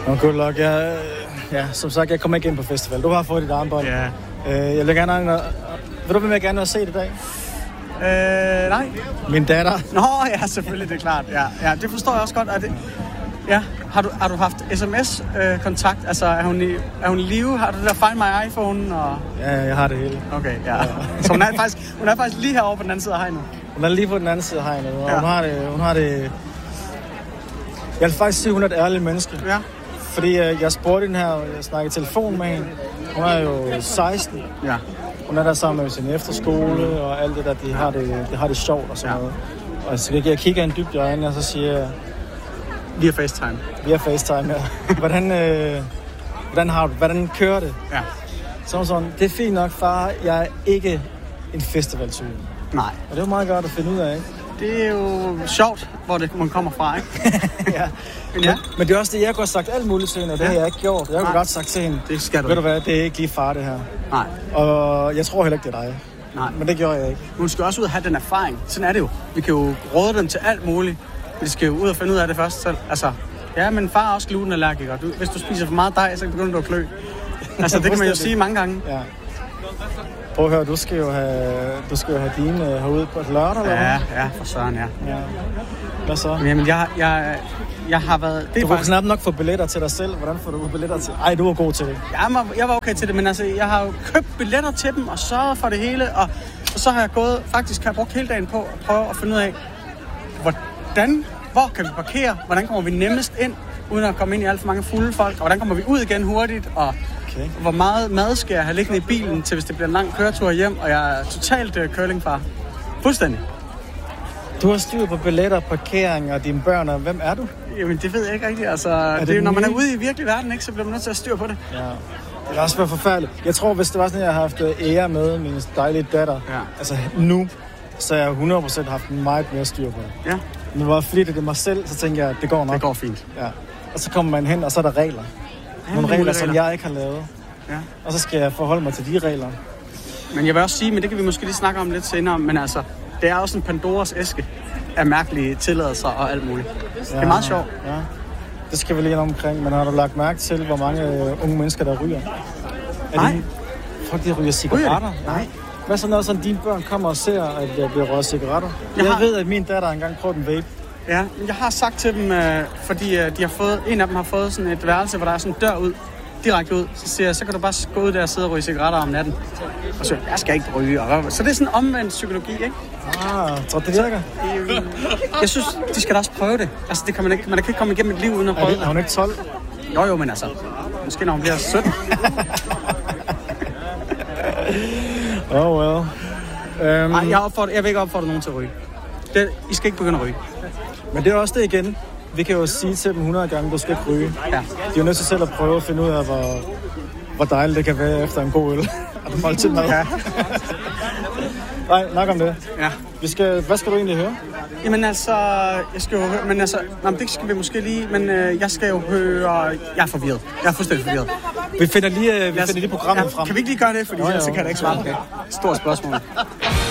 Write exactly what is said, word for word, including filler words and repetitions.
Nå, good luck. Jeg, ja, som sagt, jeg kommer ikke ind på festival. Du har fået dit armbånd. Ja. Øh, jeg vil gerne have... Vil du vil gerne have set i dag? Øh, nej. Min datter. Nå, ja, selvfølgelig, det er klart. Ja, ja, det forstår jeg også godt. Er det, ja, har du, har du haft sms-kontakt? Øh, altså, er hun i, er hun i live? Har du det der Find My iPhone? Og... Ja, jeg har det hele. Okay, ja. ja. Så hun er, faktisk, hun er faktisk lige herovre på den anden side af hegnet? Hun er lige på den anden side af hegnet, og ja. hun har det... Hun har det jeg vil faktisk sige, hun er et ærligt menneske. Ja. Fordi øh, jeg spurgte den her, jeg snakkede i telefon med hende. Hun er jo seksten. Ja. Hun er der sammen med sin efterskole og alt det der, de har det, de har det sjovt og sådan ja. noget. Og så jeg kigger en dybt i øjnene, og så siger jeg... Via FaceTime. Via FaceTime, ja. Hvordan, øh, hvordan har du hvordan kører det? Ja. Så sådan, det er fint nok, far. Jeg er ikke en festivaltype. Nej. Og det er jo meget godt at finde ud af, ikke? Det er jo sjovt, hvor det, man kommer fra, ikke? ja. Men, ja. Men det er også det, jeg kunne have sagt alt muligt til hende, og det ja. har jeg ikke gjort. Jeg kunne godt sagt til hende, det skal du ved du hvad, det er ikke lige far, det her. Nej. Og jeg tror heller ikke, det er dig. Nej. Men det gjorde jeg ikke. Hun skal også ud og have den erfaring. Sådan er det jo. Vi kan jo råde dem til alt muligt, men de skal jo ud og finde ud af det først selv. Altså, ja, men far er også glutenallergiker. Du, hvis du spiser for meget dej, så begynder du at klø. Altså, det kan man jo sige mange gange. Ja. Prøv at høre, du skal jo have, du skal jo have dine herude på et lørdag, eller Ja, ja, for søren, ja. ja. Hvad så? Jamen, jeg, jeg, jeg har været... Det du kan faktisk... knap nok få billetter til dig selv. Hvordan får du billetter til? Ej, du er god til det. Jeg var, jeg var okay til det, men altså, jeg har jo købt billetter til dem og sørget for det hele, og, og så har jeg gået, faktisk har jeg brugt hele dagen på at prøve at finde ud af, hvordan, hvor kan vi parkere, hvordan kommer vi nemmest ind, uden at komme ind i alt for mange fulde folk, og hvordan kommer vi ud igen hurtigt, og okay. hvor meget mad skal jeg have liggende i bilen, til hvis det bliver en lang køretur hjem, og jeg er totalt uh, curlingfar. Fuldstændig. Du har styr på billetter, parkering og dine børn, og hvem er du? Jamen, det ved jeg ikke rigtigt. Altså, er det, det er jo, når man er ude i virkelig verden, ikke, så bliver man nødt til at styre på det. Ja. Det er også været forfærdeligt. Jeg tror, hvis det var sådan, at jeg har haft ære med min dejlige datter, ja. altså nu, så har jeg hundrede procent haft meget mere styr på det. Ja. Men det var fordi det er mig selv, så tænker jeg, at det går nok. Det går fint. Ja. Og så kommer man hen, og så er der regler. Ja, nogle regler, regler, som jeg ikke har lavet. Ja. Og så skal jeg forholde mig til de regler. Men jeg vil også sige, men det kan vi måske lige snakke om lidt senere, men altså, det er også en Pandoras æske af mærkelige tilladelser og alt muligt. Ja, det er meget sjovt. Ja. Det skal vi lige omkring, men har du lagt mærke til, hvor mange øh, unge mennesker, der ryger? Er Nej. De, folk, der ryger cigaretter? Ryger Nej. Hvad så når sådan dine børn kommer og ser, at der bliver røget cigaretter? Jeg, jeg har... ved, at min datter engang prøvede en vape. Ja, jeg har sagt til dem, øh, fordi øh, de har fået, en af dem har fået sådan et værelse, hvor der er sådan en dør ud, direkte ud. Så siger jeg, så kan du bare gå ud der og sidde og ryge cigaretter om natten. Og så, jeg skal ikke ryge. Så det er sådan en omvendt psykologi, ikke? Ah, tror du, det virker? Jeg synes, de skal da også prøve det. Altså, det kan man ikke, man kan ikke komme igennem et liv uden at prøve det. Er hun ikke tolv? Jo, jo, men altså, måske når hun bliver sytten. Oh well. Um... Ej, jeg, opfordrer, jeg vil ikke opfordre nogen til at ryge. Det, I skal ikke begynde at ryge. Men det er også det igen. Vi kan jo sige til dem hundrede gange, du skal ikke ryge. Ja. De er jo nødt til selv at prøve at finde ud af, hvor, hvor dejligt det kan være efter en god øl. Og måltid mad. Ja. Nej, nok om det. Ja. Vi skal, hvad skal du egentlig høre? Jamen altså, jeg skal jo høre, men altså, nej, det skal vi måske lige, men øh, jeg skal jo høre, jeg er forvirret. Jeg er fuldstændig forvirret. Vi finder lige, vi finder lige programmet ja, frem. Kan vi ikke lige gøre det, fordi jo, jo. Så kan jeg da ikke svare på det. Stort spørgsmål.